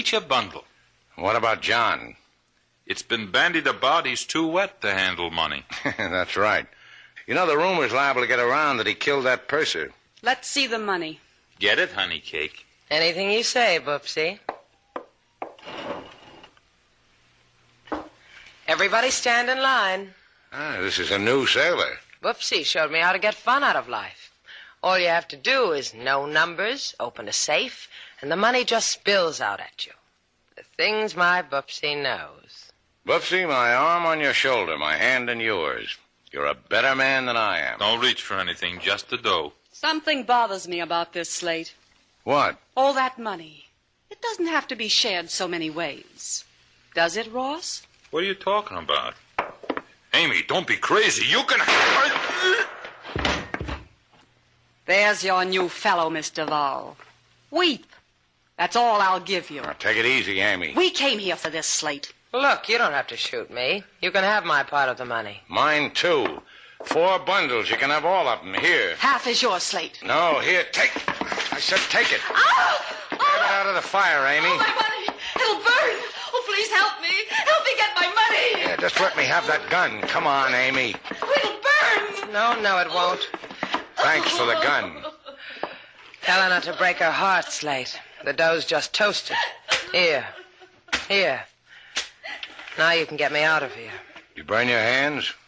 each a bundle. What about John? It's been bandied about he's too wet to handle money. That's right. You know, the rumor's liable to get around that he killed that purser. Let's see the money. Get it, honey cake? Anything you say, Boopsie. Everybody stand in line. This is a new sailor. Boopsie showed me how to get fun out of life. All you have to do is know numbers, open a safe, and the money just spills out at you. The things my Boopsie knows. Boopsie, my arm on your shoulder, my hand in yours. You're a better man than I am. Don't reach for anything, just the dough. Something bothers me about this, Slate. What? All that money. It doesn't have to be shared so many ways. Does it, Ross? What are you talking about? Amy, don't be crazy. You can have... There's your new fellow, Miss Duval. Weep. That's all I'll give you. Now, take it easy, Amy. We came here for this, Slate. Look, you don't have to shoot me. You can have my part of the money. Mine, too. 4 bundles. You can have all of them. Here. Half is yours, Slate. No, here, take. I said take it. Oh! Get it out of the fire, Amy. Oh, my money. It'll burn. Oh, please help me. Help me get my money. Yeah, just let me have that gun. Come on, Amy. It'll burn. No, it won't. Thanks for the gun. Tell her not to break her heart, Slate. The dough's just toasted. Here. Now you can get me out of here. You burn your hands?